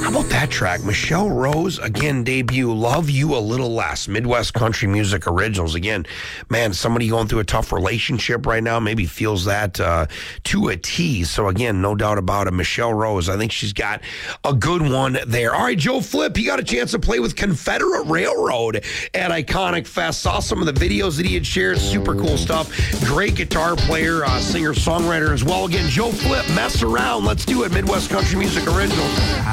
How about that track? Michelle Rose, again, debut, Love You a Little Less, Midwest Country Music Originals. Again, man, somebody going through a tough relationship right now maybe feels that to a T. So, again, no doubt about it. Michelle Rose, I think she's got a good one there. All right, Joe Flip, he got a chance to play with Confederate Railroad at Iconic Fest. Saw some of the videos that he had shared. Super cool stuff. Great guitar player, singer-songwriter as well. Again, Joe Flip, Mess Around. Let's do it. Midwest Country Music Originals.